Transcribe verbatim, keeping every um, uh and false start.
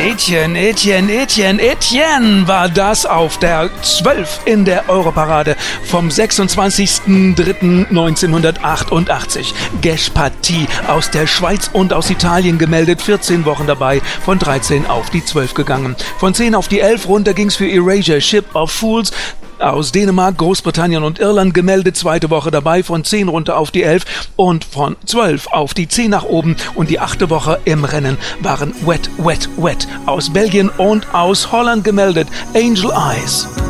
Etienne, Etienne, Etienne, Etienne war das auf der zwölf in der Europarade vom sechsundzwanzigsten dritten neunzehnhundertachtundachtzig. Geschpartie aus der Schweiz und aus Italien gemeldet, vierzehn Wochen dabei, von dreizehn auf die zwölf gegangen. Von zehn auf die elf runter ging's für Erasure, Ship of Fools. Aus Dänemark, Großbritannien und Irland gemeldet, zweite Woche dabei, von zehn runter auf die elf und von zwölf auf die zehn nach oben und die achte Woche im Rennen waren Wet, Wet, Wet aus Belgien und aus Holland gemeldet, Angel Eyes.